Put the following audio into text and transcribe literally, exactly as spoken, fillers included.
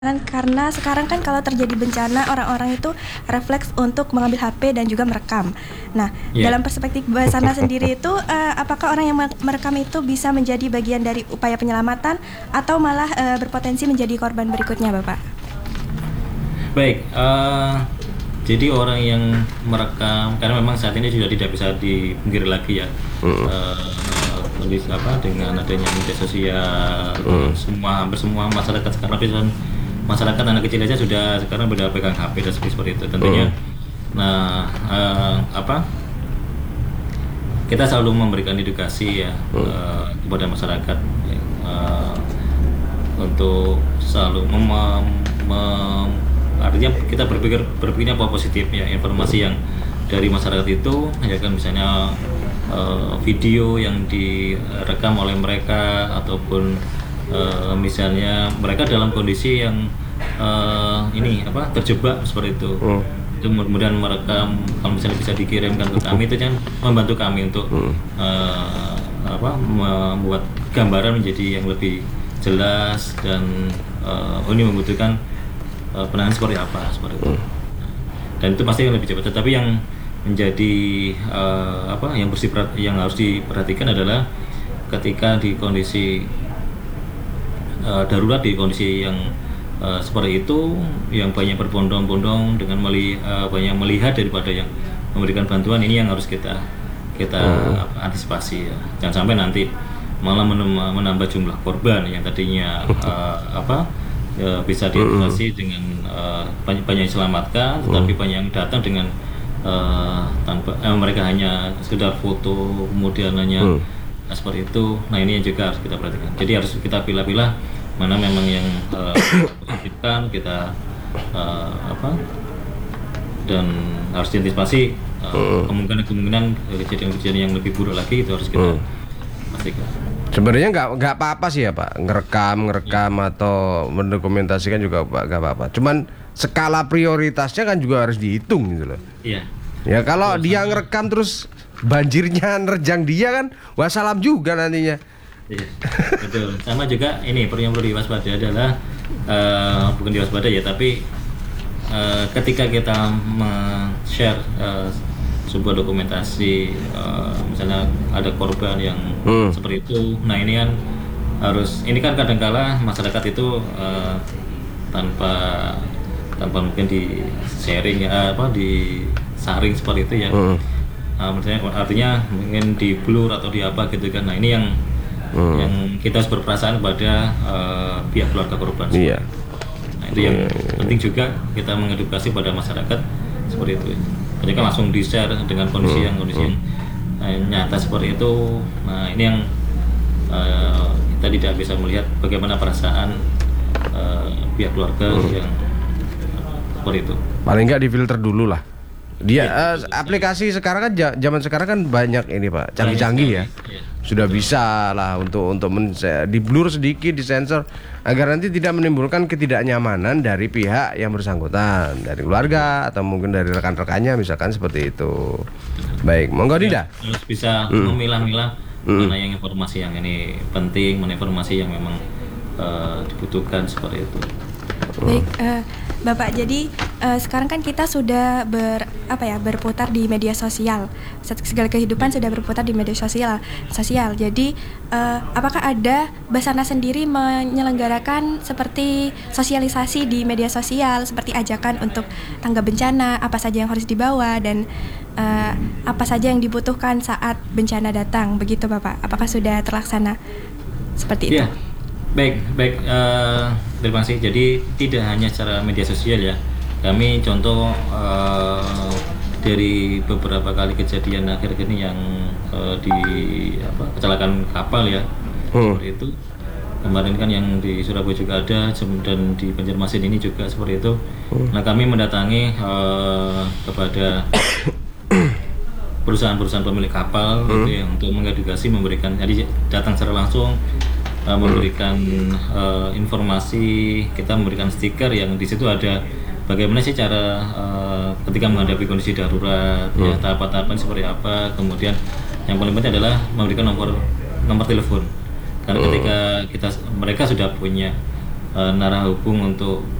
Karena sekarang kan kalau terjadi bencana orang-orang itu refleks untuk mengambil H P dan juga merekam. Nah, Iya. dalam perspektif Basarnas sendiri itu uh, apakah orang yang merekam itu bisa menjadi bagian dari upaya penyelamatan atau malah uh, berpotensi menjadi korban berikutnya, Bapak? Baik, uh, jadi orang yang merekam karena memang saat ini sudah tidak bisa dipungkiri lagi ya. Mm. Uh, kondisi apa dengan adanya media sosial, mm. semua hampir semua masyarakat sekarang bisa masyarakat anak kecil aja sudah sekarang sudah pegang H P dan seperti itu tentunya. Mm. Nah, uh, apa? Kita selalu memberikan edukasi ya mm. uh, kepada masyarakat ya, uh, untuk selalu mem, mem, artinya kita berpikir berpikirnya positif ya, informasi yang dari masyarakat itu ya kan, misalnya uh, video yang direkam oleh mereka ataupun uh, misalnya mereka dalam kondisi yang uh, ini apa terjebak seperti itu. Hmm. Itu kemudian merekam, kalau misalnya bisa dikirimkan ke kami itu kan membantu kami untuk hmm. uh, apa membuat gambaran menjadi yang lebih jelas dan uh, ini membutuhkan uh, penanganan seperti apa seperti itu. Hmm. Dan itu pasti lebih cepat. Tetapi yang menjadi uh, apa yang bersifat yang harus diperhatikan adalah ketika di kondisi uh, darurat, di kondisi yang uh, seperti itu, yang banyak berbondong-bondong dengan meli, uh, banyak melihat daripada yang memberikan bantuan, ini yang harus kita kita hmm. antisipasi ya. Jangan sampai nanti malah menambah jumlah korban yang tadinya uh, apa ya, bisa diatasi hmm. dengan uh, banyak banyak diselamatkan, tetapi hmm. banyak yang datang dengan Uh, tanpa eh, mereka hanya sekedar foto kemudian hanya hmm. nah, seperti itu. Nah, ini yang juga harus kita perhatikan. Jadi harus kita pilah-pilah mana memang yang uh, kita uh, apa dan harus diantisipasi uh, hmm. kemungkinan-kemungkinan kejadian-kejadian yang lebih buruk lagi, itu harus kita hmm. pastikan. Sebenarnya nggak nggak apa-apa sih ya Pak, ngerekam ngerekam ya. Atau mendokumentasikan juga Pak, nggak apa-apa. Cuman skala prioritasnya kan juga harus dihitung gitu loh. Iya. Ya kalau Betul, dia ngerekam terus banjirnya nerjang dia kan, wassalam juga nantinya. Iya, betul. Sama juga ini yang perlu diwaspadai adalah uh, bukan diwaspadai ya, tapi uh, ketika kita share uh, sebuah dokumentasi, uh, misalnya ada korban yang hmm. seperti itu, nah ini kan harus, ini kan kadangkala masyarakat itu uh, tanpa tanpa mungkin di sharing ya, apa di saring seperti itu ya, hmm. uh, maksudnya artinya mungkin di blur atau di apa gitu kan. Nah ini yang hmm. yang kita harus berperasaan pada uh, pihak keluarga korban. Iya. Nah itu yang iya. penting juga kita mengedukasi pada masyarakat seperti itu. Jadi kan langsung di share dengan kondisi hmm. yang kondisi yang uh, nyata seperti itu. Nah ini yang uh, kita tidak bisa melihat bagaimana perasaan uh, pihak keluarga hmm. yang seperti itu. Paling nggak difilter dulu lah. Dia ya, uh, aplikasi sekarang kan zaman sekarang kan banyak ini Pak, canggih-canggih ya. ya. Sudah betul. Bisa lah untuk untuk men- di blur sedikit, disensor agar nanti tidak menimbulkan ketidaknyamanan dari pihak yang bersangkutan, dari keluarga atau mungkin dari rekan-rekannya misalkan seperti itu. Baik, monggo Dinda. Ya, harus bisa hmm. memilah-milah hmm. mana yang informasi yang ini penting, mana informasi yang memang uh, dibutuhkan seperti itu. Baik, uh, Bapak, jadi uh, sekarang kan kita sudah ber apa ya berputar di media sosial. Segala kehidupan sudah berputar di media sosial. Sosial. Jadi, uh, apakah ada Basarnas sendiri menyelenggarakan seperti sosialisasi di media sosial, seperti ajakan untuk tanggap bencana, apa saja yang harus dibawa dan uh, apa saja yang dibutuhkan saat bencana datang, begitu Bapak? Apakah sudah terlaksana seperti itu? Yeah. Baik, baik. Uh, terima kasih. Jadi tidak hanya secara media sosial ya. Kami contoh uh, dari beberapa kali kejadian akhir-akhir ini yang uh, di apa, kecelakaan kapal ya, hmm. seperti itu. Kemarin kan yang di Surabaya juga ada, dan di Banjarmasin ini juga seperti itu. Hmm. Nah kami mendatangi uh, kepada perusahaan-perusahaan pemilik kapal hmm. gitu ya, untuk mengedukasi, memberikan, jadi datang secara langsung. Uh, memberikan uh, informasi, kita memberikan stiker yang di situ ada bagaimana sih cara uh, ketika menghadapi kondisi darurat, hmm. ya tahap-tahapan seperti apa. Kemudian yang paling penting adalah memberikan nomor nomor telepon, karena hmm. ketika kita mereka sudah punya uh, narah hubung untuk